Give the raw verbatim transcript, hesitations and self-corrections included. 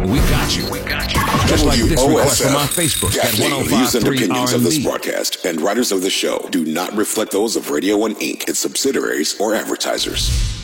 We got you. We got you. Just like this request from our Facebook at one oh five point three R and B. The opinions of this broadcast and writers of the show do not reflect those of Radio one Incorporated, its subsidiaries, or advertisers.